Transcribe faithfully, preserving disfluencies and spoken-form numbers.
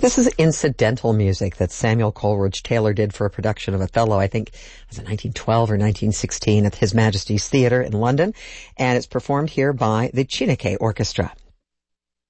This is incidental music that Samuel Coleridge Taylor did for a production of Othello, I think, was it nineteen twelve or nineteen sixteen at His Majesty's Theatre in London, and it's performed here by the Chineke Orchestra.